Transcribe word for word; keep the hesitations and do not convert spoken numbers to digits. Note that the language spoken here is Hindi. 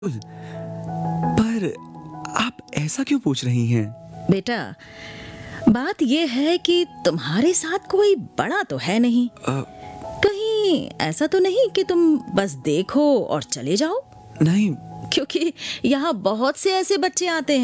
पर आप ऐसा क्यों पूछ रही हैं? बेटा, बात यह है कि तुम्हारे साथ कोई बड़ा तो है नहीं। अ, कहीं ऐसा तो नहीं कि तुम बस देखो और चले जाओ? नहीं। क्योंकि यहाँ बहुत से ऐसे बच्चे आते हैं